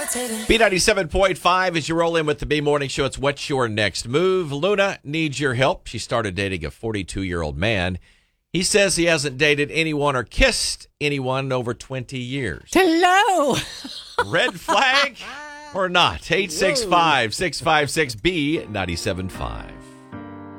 B97.5 as you roll in with the B Morning Show. It's What's Your Next Move? Luna needs your help. She started dating a 42-year-old man. He says he hasn't dated anyone or kissed anyone in over 20 years. Hello. Red flag or not? 865-656-B97.5.